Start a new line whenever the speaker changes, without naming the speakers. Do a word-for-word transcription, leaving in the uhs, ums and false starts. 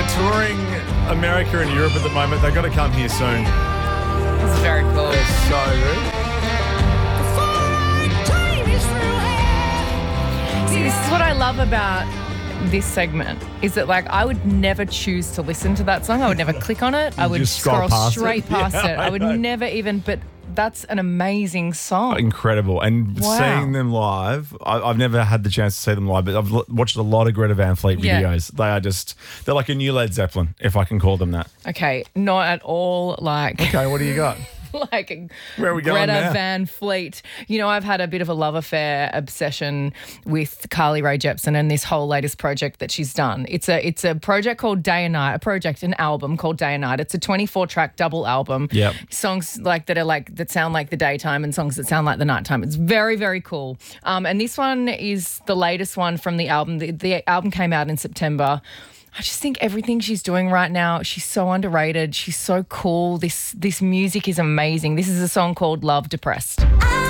they're touring America and Europe at the moment. They've got to come here soon.
It's very cool.
It's so good.
See, this is what I love about this segment is that, like, I would never choose to listen to that song. I would never click on it. I would
just scroll
scroll,
past it?
straight past
Yeah,
it. I
I
would
know.
never even, but that's an amazing song.
Incredible. And
Wow.
seeing them live, I, I've never had the chance to see them live, but I've l- watched a lot of Greta Van Fleet
Yeah.
videos. They are just, they're like a new Led Zeppelin, if I can call them that.
Okay, not at all like...
Okay, what do you got?
like
Where are we going
Greta
now?
Van Fleet. You know, I've had a bit of a love affair obsession with Carly Rae Jepsen and this whole latest project that she's done. It's a it's a project called Day and Night, a project, an album called Day and Night. It's a twenty-four track double album.
Yep.
Songs like that are like that sound like the daytime and songs that sound like the nighttime. It's very, very cool. Um, and this one is the latest one from the album. The, the album came out in September. I just think everything she's doing right now, she's so underrated. She's so cool. This this music is amazing. This is a song called Love Depressed.